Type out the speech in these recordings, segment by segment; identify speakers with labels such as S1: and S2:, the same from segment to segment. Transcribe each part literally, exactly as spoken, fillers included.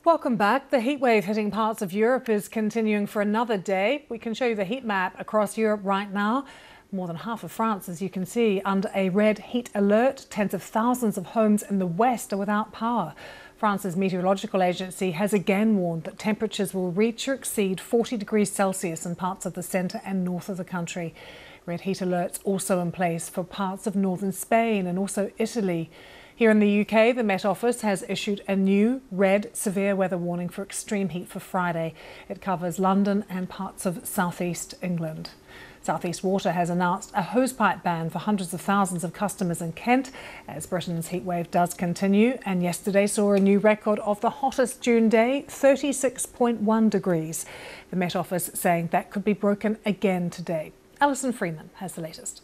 S1: Welcome back. The heatwave hitting parts of Europe is continuing for another day. We can show you the heat map across Europe right now. More than half of France, as you can see, under a red heat alert. Tens of thousands of homes in the west are without power. France's meteorological agency has again warned that temperatures will reach or exceed forty degrees Celsius in parts of the centre and north of the country. Red heat alerts also in place for parts of northern Spain and also Italy. Here in the U K, the Met Office has issued a new red severe weather warning for extreme heat for Friday. It covers London and parts of southeast England. South East Water has announced a hosepipe ban for hundreds of thousands of customers in Kent as Britain's heatwave does continue, and yesterday saw a new record of the hottest June day, thirty-six point one degrees. The Met Office saying that could be broken again today. Alison Freeman has the latest.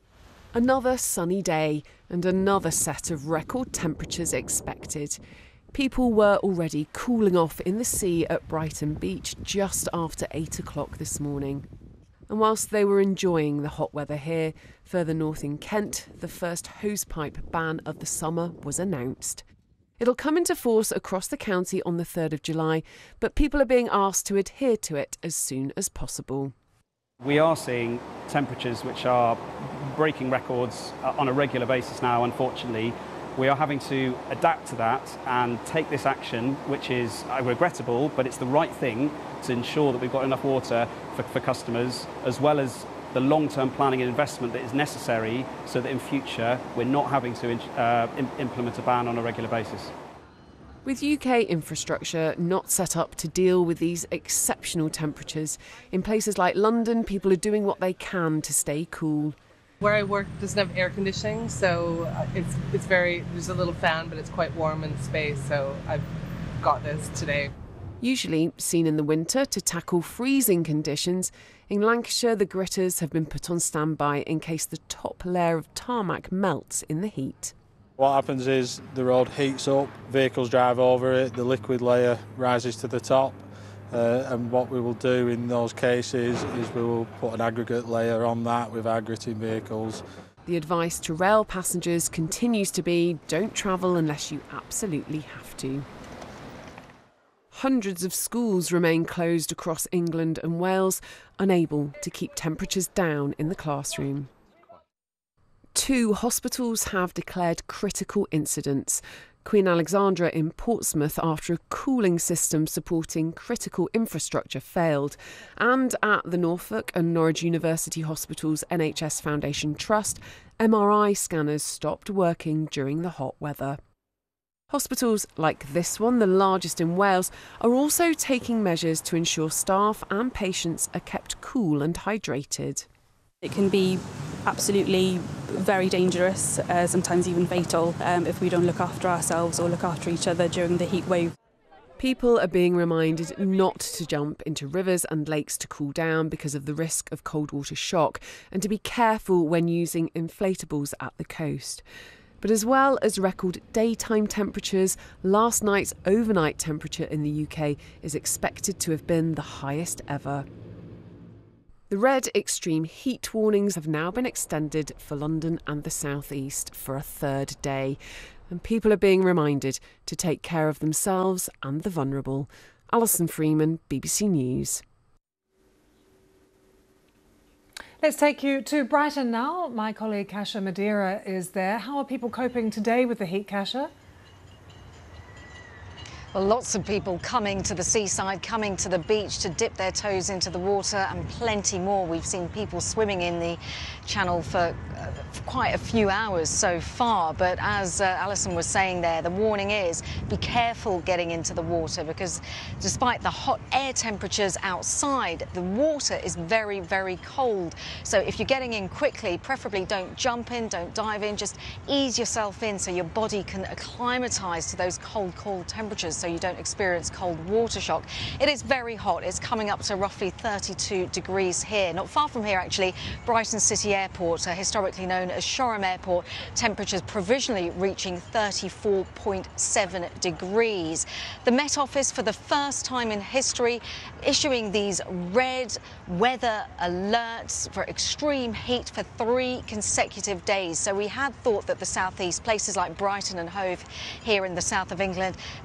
S2: Another sunny day and another set of record temperatures expected. People were already cooling off in the sea at Brighton Beach just after eight o'clock this morning. And whilst they were enjoying the hot weather here, further north in Kent, the first hosepipe ban of the summer was announced. It'll come into force across the county on the third of July, but people are being asked to adhere to it as soon as possible.
S3: We are seeing temperatures which are breaking records on a regular basis now, unfortunately. We are having to adapt to that and take this action, which is regrettable, but it's the right thing to ensure that we've got enough water for, for customers, as well as the long-term planning and investment that is necessary so that in future we're not having to uh, implement a ban on a regular basis.
S2: With U K infrastructure not set up to deal with these exceptional temperatures, in places like London, people are doing what they can to stay cool.
S4: Where I work doesn't have air conditioning, so it's it's very, there's a little fan, but it's quite warm in the space, so I've got this today.
S2: Usually seen in the winter to tackle freezing conditions, in Lancashire the gritters have been put on standby in case the top layer of tarmac melts in the heat.
S5: What happens is the road heats up, vehicles drive over it, the liquid layer rises to the top, uh, and what we will do in those cases is we will put an aggregate layer on that with our gritting vehicles.
S2: The advice to rail passengers continues to be don't travel unless you absolutely have to. Hundreds of schools remain closed across England and Wales, unable to keep temperatures down in the classroom. Two hospitals have declared critical incidents. Queen Alexandra in Portsmouth after a cooling system supporting critical infrastructure failed, and at the Norfolk and Norwich University Hospitals N H S Foundation Trust, M R I scanners stopped working during the hot weather. Hospitals like this one, the largest in Wales, are also taking measures to ensure staff and patients are kept cool and hydrated.
S6: It can be absolutely very dangerous, uh, sometimes even fatal, um, if we don't look after ourselves or look after each other during the heat wave.
S2: People are being reminded not to jump into rivers and lakes to cool down because of the risk of cold water shock, and to be careful when using inflatables at the coast. But as well as record daytime temperatures, last night's overnight temperature in the U K is expected to have been the highest ever. The red extreme heat warnings have now been extended for London and the South East for a third day, and people are being reminded to take care of themselves and the vulnerable. Alison Freeman, B B C News.
S1: Let's take you to Brighton now. My colleague Kasia Madeira is there. How are people coping today with the heat, Kasia?
S7: Well, lots of people coming to the seaside, coming to the beach to dip their toes into the water, and plenty more. We've seen people swimming in the channel for, uh, for quite a few hours so far. But as uh, Alison was saying there, the warning is be careful getting into the water, because despite the hot air temperatures outside, the water is very, very cold. So if you're getting in quickly, preferably don't jump in, don't dive in, just ease yourself in so your body can acclimatise to those cold, cold temperatures, so you don't experience cold water shock. It is very hot. It's coming up to roughly thirty-two degrees here. Not far from here, actually, Brighton City Airport, uh, historically known as Shoreham Airport, temperatures provisionally reaching thirty-four point seven degrees. The Met Office, for the first time in history, issuing these red weather alerts for extreme heat for three consecutive days. So we had thought that the southeast, places like Brighton and Hove here in the south of England, that those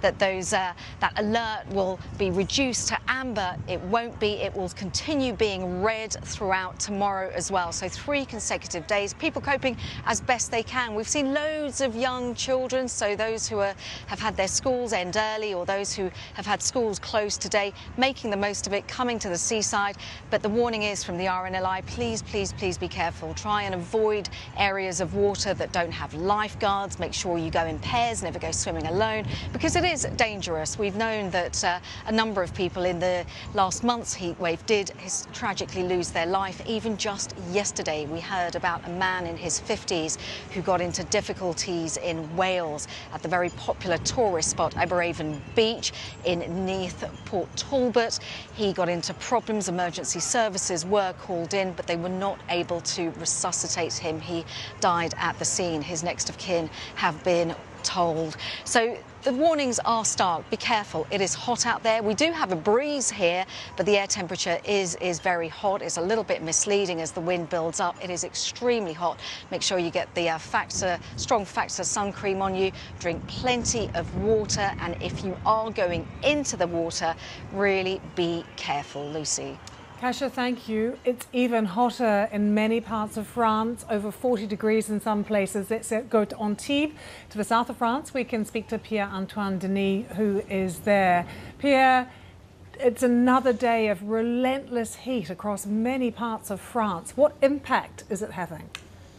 S7: those uh, that alert will be reduced to amber. It won't be. It will continue being red throughout tomorrow as well. So three consecutive days. People coping as best they can. We've seen loads of young children, so those who are, have had their schools end early, or those who have had schools closed today, making the most of it, coming to the seaside. But the warning is from the R N L I, please, please, please be careful. Try and avoid areas of water that don't have lifeguards. Make sure you go in pairs, never go swimming alone, because it is dangerous. We've known that uh, a number of people in the last month's heat wave did his, tragically lose their life. Even just yesterday, we heard about a man in his fifties who got into difficulties in Wales at the very popular tourist spot Aberavon Beach in Neath, Port Talbot. He got into problems. Emergency services were called in, but they were not able to resuscitate him. He died at the scene. His next of kin have been told. So the warnings are stark. Be careful. It is hot out there. We do have a breeze here, but the air temperature is is very hot. It's a little bit misleading as the wind builds up. It is extremely hot. Make sure you get the uh, Factor, strong Factor sun cream on you. Drink plenty of water, and if you are going into the water, really be careful, Lucy.
S1: Kasia, thank you. It's even hotter in many parts of France, over forty degrees in some places. Let's go to Antibes, to the south of France. We can speak to Pierre-Antoine Denis, who is there. Pierre, it's another day of relentless heat across many parts of France. What impact is it having?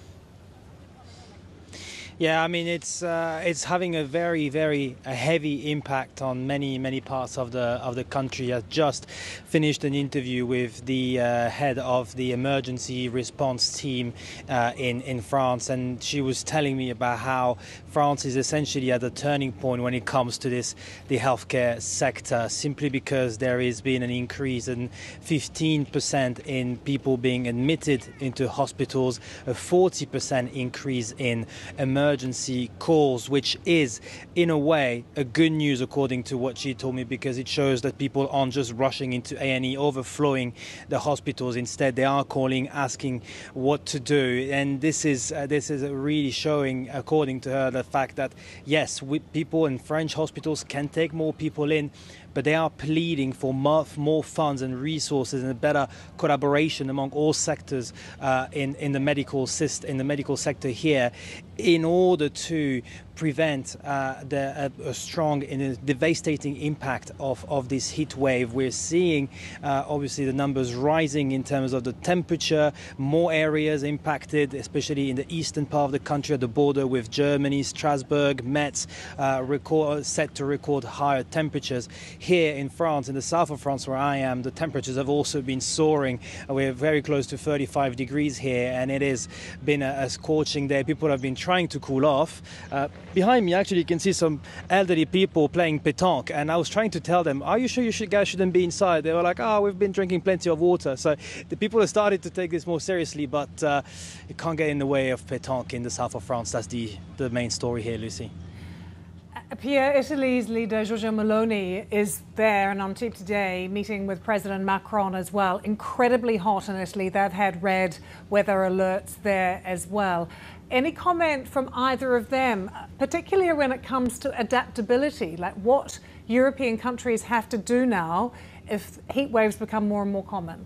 S8: Yeah, I mean, it's uh, it's having a very, very a heavy impact on many, many parts of the of the country. I just finished an interview with the uh, head of the emergency response team uh, in in France, and she was telling me about how France is essentially at a turning point when it comes to this the healthcare sector, simply because there has been an increase in fifteen percent in people being admitted into hospitals, a forty percent increase in emergency emergency calls, which is in a way a good news according to what she told me, because it shows that people aren't just rushing into A and E, overflowing the hospitals. Instead, they are calling, asking what to do, and this is uh, this is really showing, according to her, the fact that yes, we, people in French hospitals can take more people in, but they are pleading for more, more funds and resources and a better collaboration among all sectors uh, in in the medical system, in the medical sector here, in order to prevent uh, the, a, a strong and a devastating impact of, of this heat wave. We're seeing uh, obviously the numbers rising in terms of the temperature, more areas impacted, especially in the eastern part of the country at the border with Germany. Strasbourg, Metz uh, record, set to record higher temperatures. Here in France, in the south of France where I am, the temperatures have also been soaring. We're very close to thirty-five degrees here, and it has been a, a scorching day. People have been trying to cool off. Uh, Behind me, actually, you can see some elderly people playing pétanque, and I was trying to tell them, are you sure you should, guys shouldn't be inside? They were like, oh, we've been drinking plenty of water. So the people have started to take this more seriously, but uh, it can't get in the way of pétanque in the south of France. That's the, the main story here, Lucy.
S1: Pierre, Italy's leader Giorgia Meloni is there in Antibes today, meeting with President Macron as well. Incredibly hot in Italy. They've had red weather alerts there as well. Any comment from either of them, particularly when it comes to adaptability, like what European countries have to do now if heat waves become more and more common?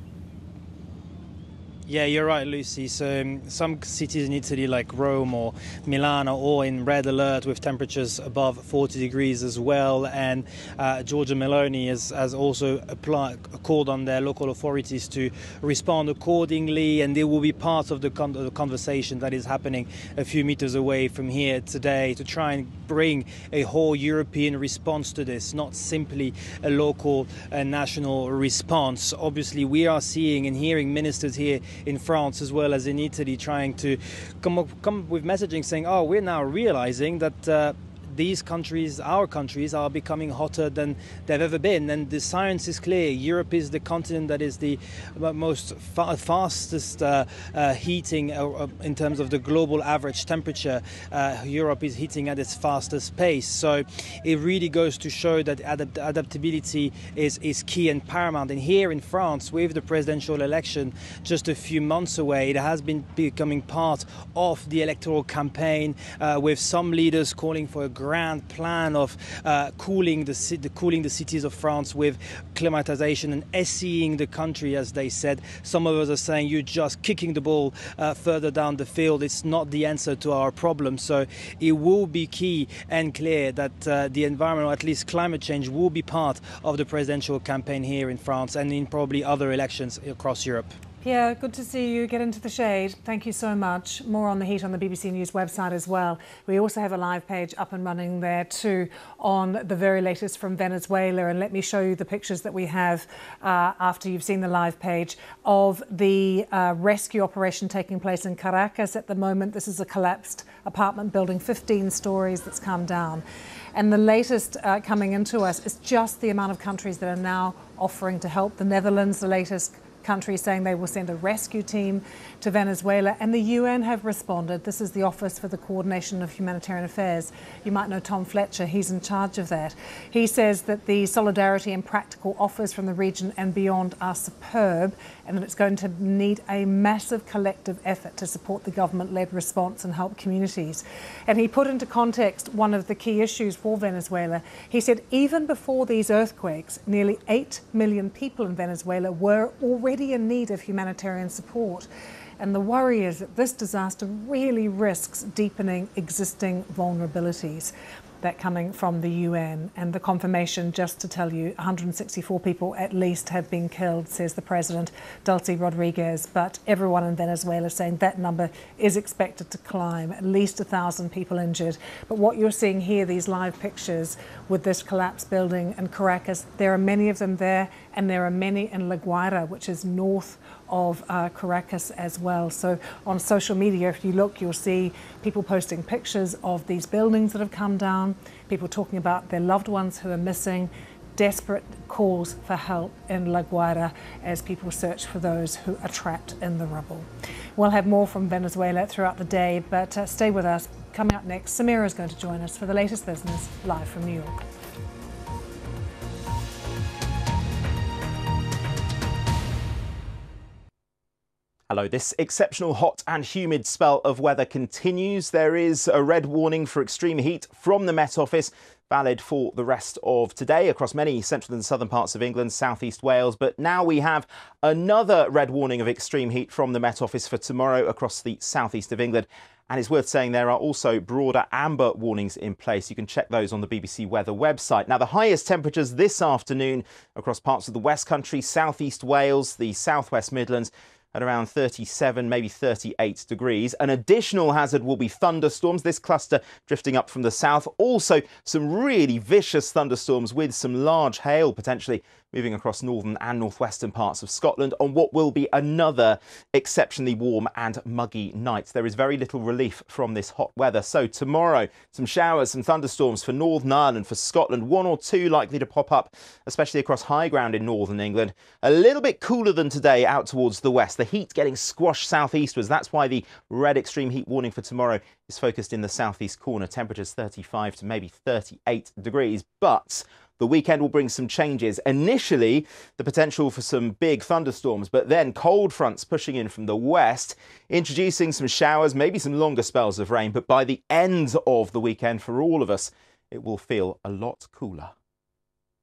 S8: Yeah, you're right, Lucy. So um, some cities in Italy like Rome or Milan are all in red alert with temperatures above forty degrees as well. And uh, Giorgia Meloni has, has also applied, called on their local authorities to respond accordingly. And they will be part of the, con the conversation that is happening a few meters away from here today to try and bring a whole European response to this, not simply a local uh, national response. Obviously, we are seeing and hearing ministers here in France as well as in Italy trying to come up, come up with messaging saying, oh, we're now realizing that uh, these countries, our countries, are becoming hotter than they've ever been. And the science is clear. Europe is the continent that is the most fa fastest uh, uh, heating uh, in terms of the global average temperature. Uh, Europe is heating at its fastest pace. So it really goes to show that adapt adaptability is, is key and paramount. And here in France, with the presidential election just a few months away, it has been becoming part of the electoral campaign, uh, with some leaders calling for a grand plan of uh, cooling the, the cooling the cities of France with climatization and SCing the country, as they said. Some of us are saying you're just kicking the ball uh, further down the field. It's not the answer to our problem. So it will be key and clear that uh, the environment, or at least climate change, will be part of the presidential campaign here in France and in probably other elections across Europe.
S1: Pierre, good to see you get into the shade. Thank you so much. More on the heat on the B B C News website as well. We also have a live page up and running there too on the very latest from Venezuela. And let me show you the pictures that we have uh, after you've seen the live page of the uh, rescue operation taking place in Caracas at the moment. This is a collapsed apartment building, fifteen stories, that's come down. And the latest uh, coming into us is just the amount of countries that are now offering to help. The Netherlands, the latest country, saying they will send a rescue team to Venezuela, and the U N have responded. This is the Office for the Coordination of Humanitarian Affairs. You might know Tom Fletcher, he's in charge of that. He says that the solidarity and practical offers from the region and beyond are superb, and that it's going to need a massive collective effort to support the government-led response and help communities. And he put into context one of the key issues for Venezuela. He said even before these earthquakes, nearly eight million people in Venezuela were already in need of humanitarian support. And the worry is that this disaster really risks deepening existing vulnerabilities. That coming from the U N, and the confirmation, just to tell you, one hundred sixty-four people at least have been killed, says the President, Delcy Rodriguez. But everyone in Venezuela saying that number is expected to climb, at least a thousand people injured. But what you're seeing here, these live pictures with this collapsed building in Caracas, there are many of them there, and there are many in La Guaira, which is north of uh, Caracas as well. So on social media, if you look, you'll see people posting pictures of these buildings that have come down, people talking about their loved ones who are missing, desperate calls for help in La Guaira as people search for those who are trapped in the rubble. We'll have more from Venezuela throughout the day, but uh, stay with us. Coming up next, Samira is going to join us for the latest business live from New York.
S9: Hello, this exceptional hot and humid spell of weather continues. There is a red warning for extreme heat from the Met Office, valid for the rest of today across many central and southern parts of England, southeast Wales. But now we have another red warning of extreme heat from the Met Office for tomorrow across the southeast of England. And it's worth saying there are also broader amber warnings in place. You can check those on the B B C Weather website. Now, the highest temperatures this afternoon across parts of the West Country, southeast Wales, the southwest Midlands, at around thirty-seven, maybe thirty-eight degrees. An additional hazard will be thunderstorms, this cluster drifting up from the south. Also, some really vicious thunderstorms with some large hail potentially moving across northern and northwestern parts of Scotland on what will be another exceptionally warm and muggy night. There is very little relief from this hot weather. So tomorrow, some showers, some thunderstorms for Northern Ireland, for Scotland, one or two likely to pop up, especially across high ground in northern England. A little bit cooler than today out towards the west. The heat getting squashed southeastwards. That's why the red extreme heat warning for tomorrow is focused in the southeast corner. Temperatures thirty-five to maybe thirty-eight degrees. But the weekend will bring some changes. Initially, the potential for some big thunderstorms, but then cold fronts pushing in from the west, introducing some showers, maybe some longer spells of rain. But by the end of the weekend, for all of us, it will feel a lot cooler.